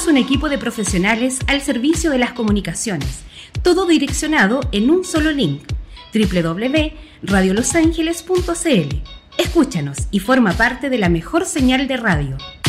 Somos un equipo de profesionales al servicio de las comunicaciones, todo direccionado en un solo link: www.radiolosangeles.cl. Escúchanos y forma parte de la mejor señal de radio.